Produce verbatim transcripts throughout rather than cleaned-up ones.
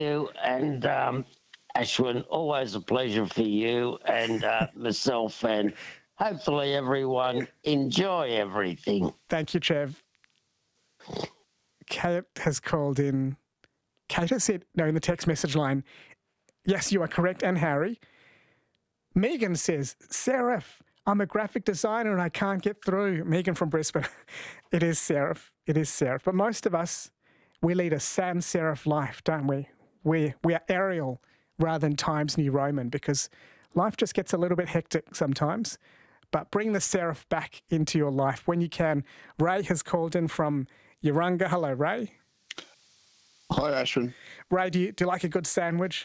you and um, Ashwin, always a pleasure for you and uh, myself, and hopefully everyone enjoy everything. Thank you, Trev. Kate has called in. Kate has said, no, in the text message line, yes, you are correct, and Harry. Megan says, Seraph, I'm a graphic designer and I can't get through. Megan from Brisbane. It is Seraph. It is Seraph. But most of us, we lead a sans serif life, don't we? We, we are Arial rather than Times New Roman because life just gets a little bit hectic sometimes. But bring the serif back into your life when you can. Ray has called in from Yarunga. Hello, Ray. Hi, Ashwin. Ray, do you, do you like a good sandwich?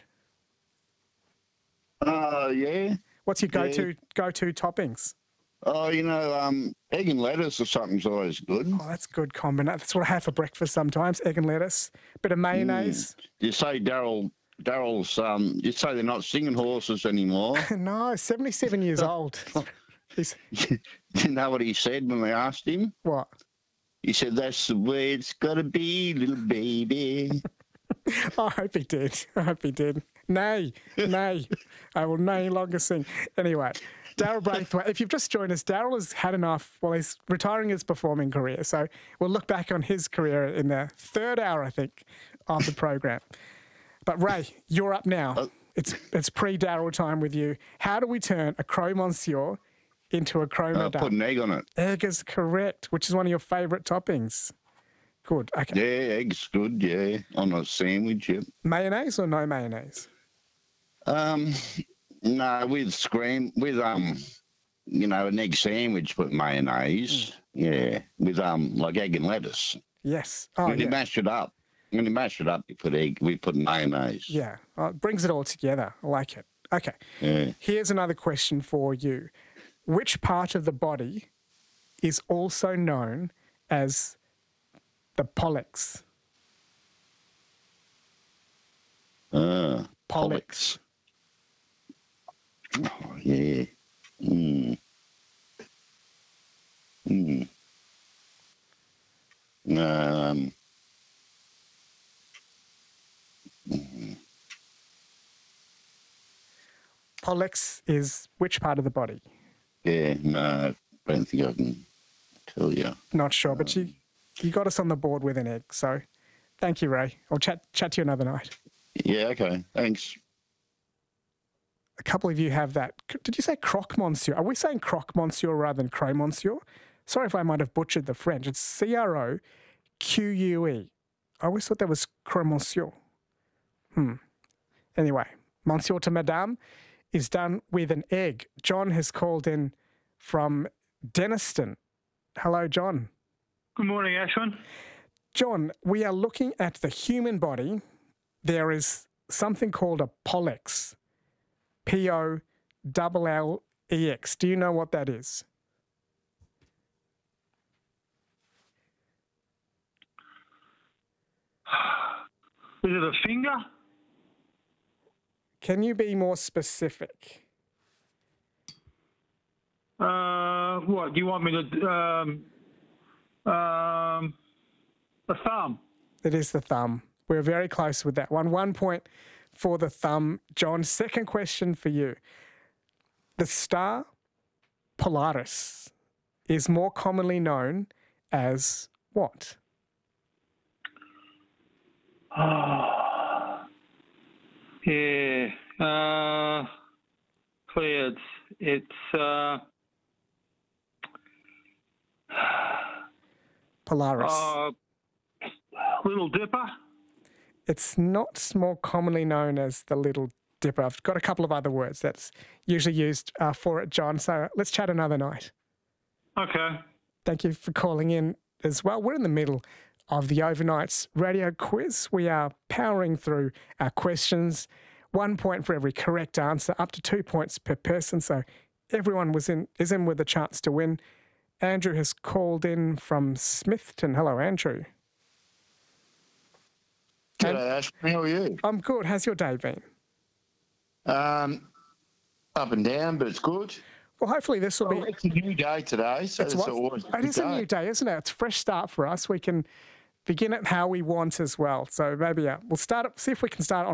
Uh, yeah. What's your go-to Yeah. go-to toppings? Oh, you know, um, egg and lettuce or something's always good. Oh, that's good combination. That's what I have for breakfast sometimes, egg and lettuce, bit of mayonnaise. You say Daryl, Daryl's, um, you say they're not singing horses anymore. No, seventy-seven years old. He's, You know what he said when they asked him? what? He said, that's the way it's got to be, little baby. I hope he did. I hope he did. Nay, nay. I will no longer sing. Anyway, Daryl Braithwaite, if you've just joined us, Daryl has had enough. Well, he's retiring his performing career. So we'll look back on his career in the third hour, I think, of the program. But Ray, you're up now. It's it's pre-Daryl time with you. How do we turn a Croque Monsieur into a Croque Uh, Madame? put an egg on it. Egg is correct, which is one of your favourite toppings. Good. Okay. Yeah, egg's good, yeah, on a sandwich, yeah. Mayonnaise or no mayonnaise? Um, no, with scram, with, um, you know, an egg sandwich with mayonnaise, yeah, with, um, like egg and lettuce. Yes. Oh, when you yeah. mash it up, when you mash it up, you put egg, we put mayonnaise. Yeah. Oh, it brings it all together. I like it. Okay. Yeah. Here's another question for you. Which part of the body is also known as the pollex? Uh, Pollex. Oh, yeah. Mm. Mm. Um. mm. Pollex is which part of the body? Yeah, no, I don't think I can tell you. Not sure, but you you got us on the board with an egg. So thank you, Ray. I'll chat chat to you another night. Yeah, okay, thanks. A couple of you have that. Did you say croque monsieur? Are we saying croque monsieur rather than croque monsieur? Sorry if I might have butchered the French. It's C R O Q U E. I always thought that was croque monsieur. Hmm. Anyway, monsieur to madame is done with an egg. John has called in from Denniston. Hello, John. Good morning, Ashwin. John, we are looking at the human body. There is something called a pollex. P O L L E X. Do you know what that is? Is it a finger? Can you be more specific? Uh, what, do you want me to... Um, um, a thumb? It is the thumb. We're very close with that one. One point for the thumb. John, second question for you. The star Polaris is more commonly known as what? Oh, yeah. Uh, clouds. It's... Uh, Polaris. uh, Little Dipper? It's not more commonly known as the Little Dipper. I've got a couple of other words that's usually used uh, for it, John. So let's chat another night. Okay. Thank you for calling in as well. We're in the middle of the Overnights radio quiz. We are powering through our questions. One point for every correct answer, up to two points per person. So everyone was in is in with a chance to win. Andrew has called in from Smithton. Hello, Andrew. G'day, Ash. How are you? I'm good. How's your day been? Um, up and down, but it's good. Well, hopefully this will Well, be... it's a new day today, so It's it's what- always a it good is a day. new day, isn't it? It's a fresh start for us. We can begin it how we want as well. So maybe uh, we'll start. See if we can start on